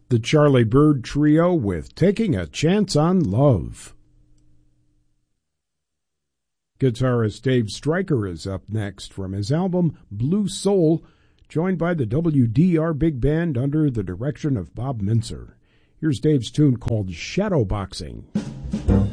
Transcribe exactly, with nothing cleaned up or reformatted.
The Charlie Byrd Trio with Taking a Chance on Love. Guitarist Dave Stryker is up next from his album Blue Soul, joined by the W D R Big Band under the direction of Bob Mintzer. Here's Dave's tune called Shadowboxing.